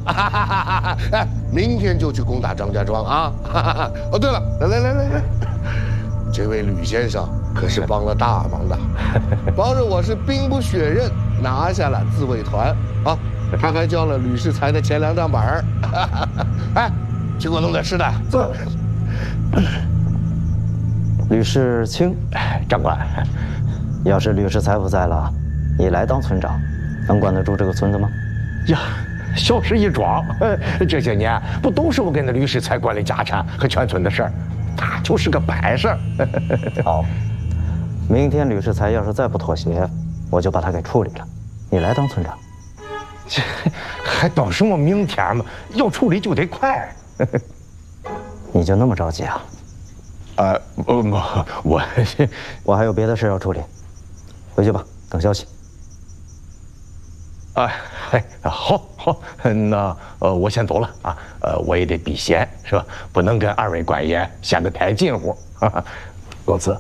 哎，明天就去攻打张家庄啊！哦，对了，来，这位吕先生可是帮了大忙的，帮着我是兵不血刃拿下了自卫团啊！他还交了吕世才的前2张本儿。哎，去给我弄点吃的。走。 吕世清， 长官， 要是吕世才不在了，你来当村长，能管得住这个村子吗？ 呀，小事一桩。这些年不都是我跟那吕世才管理家产和全村的事儿，他就是个摆设。 好，明天吕世才要是再不妥协，我就把他给处理了。你来当村长。 这还等什么明天嘛？要处理就得快。 你就那么着急啊？我还有别的事要处理，回去吧，等消息。 好，那我先走了啊。我也得避嫌是吧？不能跟2位官爷显得太近乎。公子，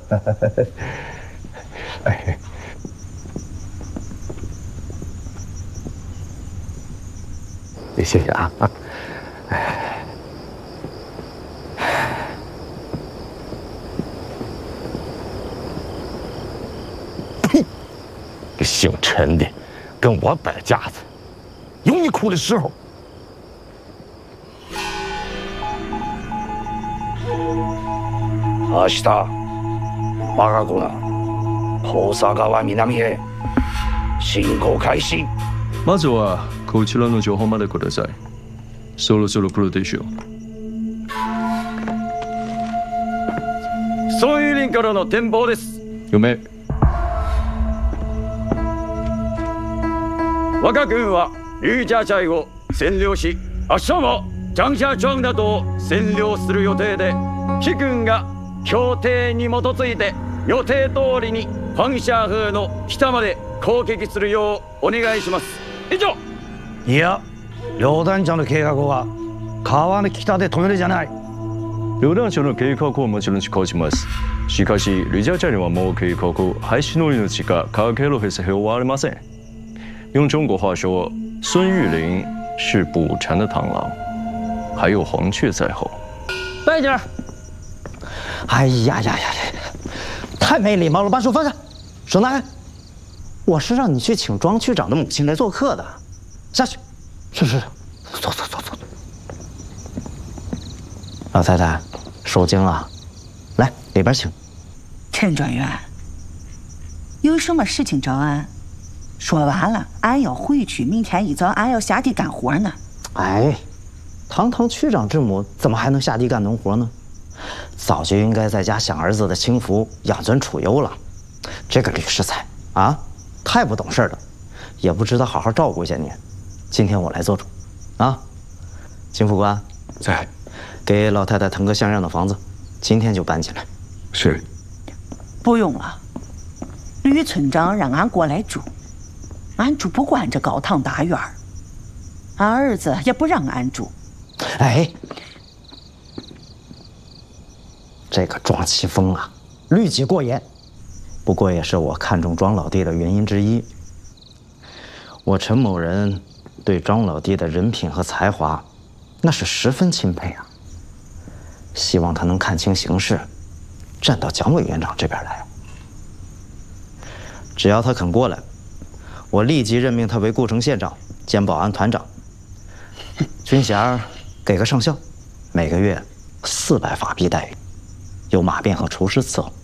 哎。谢谢啊！呸！这姓陈的跟我摆架子，有你哭的时候。 明日、我が子が大阪湾南へ進行開始。 まずはこちらの情報までください。そろそろ来るでしょう。 孫友林からの展望です。 嫁。 我が軍は劉家寨を占領し、明日も張家庄などを占領する予定で、貴軍が協定に基づいて予定通りにファンシャーフの北まで攻撃するようお願いします。以上。 いや、両団長の計画は川の北で止めるじゃない。 両団長の計画はもちろん実行します。しかし、吕家寨にはもう計画廃止の命がかける必要はありません。用中国话说，孙玉林是捕蝉的螳螂，还有黄雀在后。 带点。哎呀，太没礼貌了，把手放下，手拿开。我是让你去请庄区长的母亲来做客的，下去。是，走。老太太，受惊了，来里边请。 陈专员，有什么事情找俺？说完了，俺要回去，明天一早俺要下地干活呢。 哎，堂堂区长之母怎么还能下地干农活呢？早就应该在家享儿子的清福，养尊处优了。这个吕世才啊，太不懂事了，也不知道好好照顾一下你。今天我来做主，啊，秦副官在， 给老太太腾个像样的房子，今天就搬进来。 是。 不用了，吕村长让俺过来住，俺住不惯这高堂大院儿，俺儿子也不让俺住。 哎，这个庄奇峰啊，律己过严，不过也是我看中庄老弟的原因之一。我陈某人对庄老弟的人品和才华，那是十分钦佩啊。希望他能看清形势，站到蒋委员长这边来。只要他肯过来，我立即任命他为顾城县长兼保安团长，军衔给个上校，每个月400法币待遇，有马鞭和厨师伺候。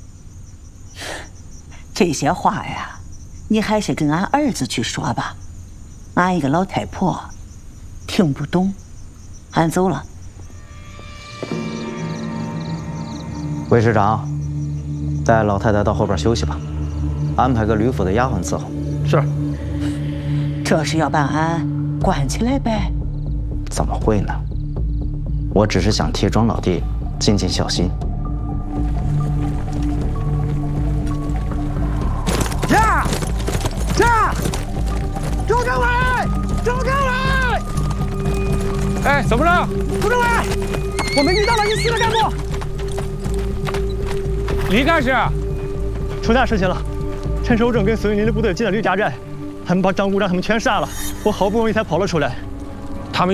这些话呀，你还是跟俺儿子去说吧，俺一个老太婆听不懂。俺走了。 魏市长，带老太太到后边休息吧，安排个吕府的丫鬟伺候。 是。 这是要把俺关起来呗？ 怎么会呢？我只是想替庄老弟尽尽孝心。 呀！周政委！周政委！ 哎，怎么了？ 周政委，我们遇到了一新的干部。 李干事， 出大事情了！陈守正跟孙玉林的部队进了吕家寨，他们把张股长他们全杀了，我好不容易才跑了出来。